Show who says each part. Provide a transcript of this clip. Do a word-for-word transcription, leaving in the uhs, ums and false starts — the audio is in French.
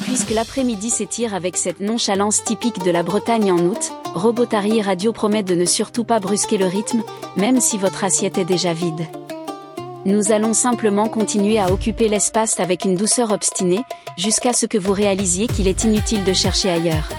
Speaker 1: puisque l'après-midi s'étire avec cette nonchalance typique de la Bretagne en août, Robotari Radio promet de ne surtout pas brusquer le rythme, même si votre assiette est déjà vide. Nous allons simplement continuer à occuper l'espace avec une douceur obstinée, jusqu'à ce que vous réalisiez qu'il est inutile de chercher ailleurs.